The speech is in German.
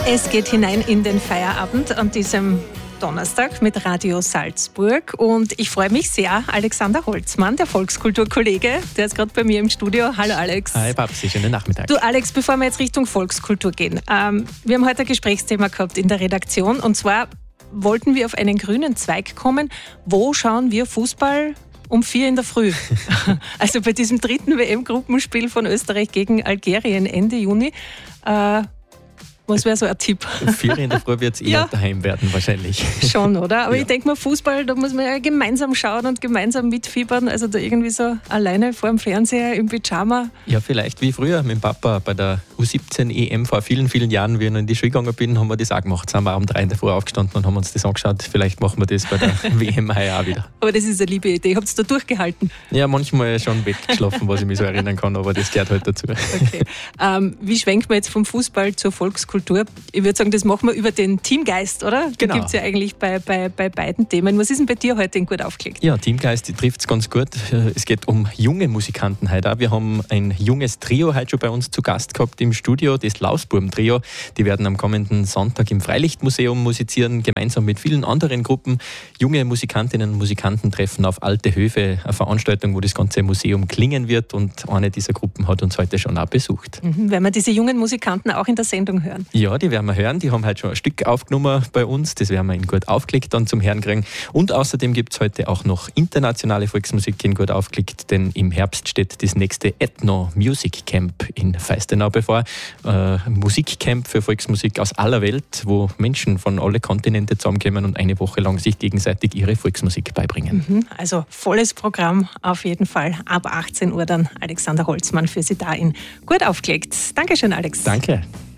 Es geht hinein in den Feierabend an diesem Donnerstag mit Radio Salzburg und ich freue mich sehr, Alexander Holzmann, der Volkskulturkollege, der ist gerade bei mir im Studio. Hallo Alex. Hi Babsi, schönen Nachmittag. Du Alex, bevor wir jetzt Richtung Volkskultur gehen, wir haben heute ein Gesprächsthema gehabt in der Redaktion und zwar wollten wir auf einen grünen Zweig kommen. Wo schauen wir Fußball um 4 in der Früh? Also bei diesem 3. WM-Gruppenspiel von Österreich gegen Algerien Ende Juni. Was wäre so ein Tipp? Um 4 in der Früh wird es eher daheim werden wahrscheinlich. Schon, oder? Aber ja. Ich denke mal, Fußball, da muss man ja gemeinsam schauen und gemeinsam mitfiebern. Also da irgendwie so alleine vor dem Fernseher im Pyjama. Ja, vielleicht wie früher mit dem Papa bei der U17 EM vor vielen, vielen Jahren, wie ich noch in die Schule gegangen bin, haben wir das auch gemacht. Sind wir um 3 in der Früh aufgestanden und haben uns das angeschaut. Vielleicht machen wir das bei der WM heuer auch wieder. Aber das ist eine liebe Idee. Habt ihr da durchgehalten? Ja, manchmal schon im Bett geschlafen, was ich mich so erinnern kann, aber das gehört halt dazu. Okay. Wie schwenkt man jetzt vom Fußball zur Volkskultur? Ich würde sagen, das machen wir über den Teamgeist, oder? Genau. Den gibt es ja eigentlich bei beiden Themen. Was ist denn bei dir heute in gut aufgelegt? Ja, Teamgeist trifft es ganz gut. Es geht um junge Musikanten heute auch. Wir haben ein junges Trio heute schon bei uns zu Gast gehabt im Studio, das Lausbuben-Trio. Die werden am kommenden Sonntag im Freilichtmuseum musizieren, gemeinsam mit vielen anderen Gruppen. Junge Musikantinnen und Musikanten treffen auf alte Höfe, eine Veranstaltung, wo das ganze Museum klingen wird. Und eine dieser Gruppen hat uns heute schon auch besucht. Werden wir diese jungen Musikanten auch in der Sendung hören? Ja, die werden wir hören. Die haben heute schon ein Stück aufgenommen bei uns. Das werden wir in gut aufgelegt dann zum Hören kriegen. Und außerdem gibt es heute auch noch internationale Volksmusik in gut aufgelegt, denn im Herbst steht das nächste Ethno Music Camp in Feistenau bevor. Musikcamp für Volksmusik aus aller Welt, wo Menschen von allen Kontinenten zusammenkommen und eine Woche lang sich gegenseitig ihre Volksmusik beibringen. Also volles Programm auf jeden Fall. Ab 18 Uhr dann Alexander Holzmann für Sie da in gut aufgelegt. Dankeschön, Alex. Danke.